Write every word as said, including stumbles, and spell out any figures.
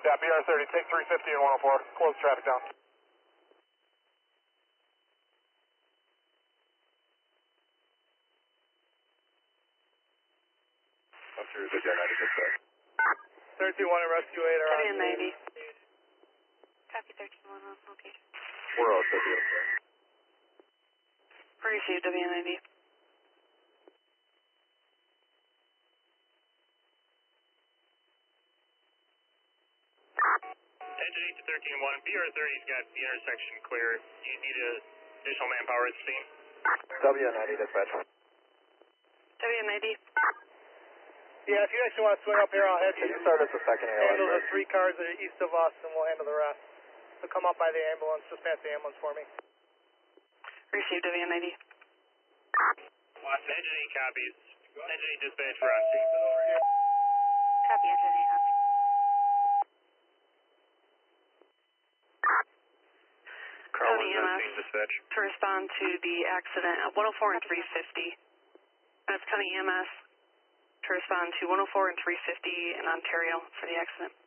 Yeah, B R thirty, take three fifty and one oh four. Close traffic down. Officer, the Jet ninety dispatch. thirteen one and rescue eight are W on. ninety. Copy thirteen one on location. We're all set here, sir. Received W ninety. Engine eight to thirteen one, B R thirty's got the intersection clear. Do you need a additional manpower at the scene? W ninety dispatch. W ninety. Yeah, if you actually want to swing up here, I'll have Can you you start at the second airline handle the bridge? three cars that are east of us, and we'll handle the rest. So come up by the ambulance, just past the ambulance for me. Received W ninety. Engine eight copies. Engine eight dispatch, we're on scene. Copy engine eight. Carl County is on E M S. scene dispatch. To respond to the accident at one oh four and three fifty. That's County E M S to respond to one oh four and three fifty in Ontario for the accident.